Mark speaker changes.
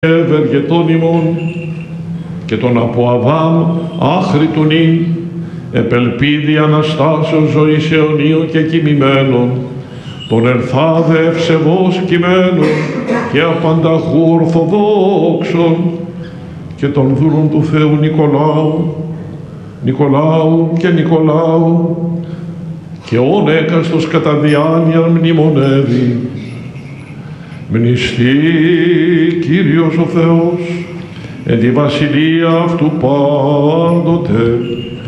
Speaker 1: ευεργετών ημών και τον από Αδάμ άχρη του νυν, επελπίδη Αναστάσεως ζωής αιωνίων και κοιμημένων, τον ερθάδε ευσεβώς κειμένων και απανταχού ορθοδόξων, και των δούλων του Θεού Νικολάου και Νικολάου, και όν έκαστος κατά διάνοιαν μνημονεύει. Μνηστεί Κύριος ο Θεός εν τη βασιλεία αυτού πάντοτε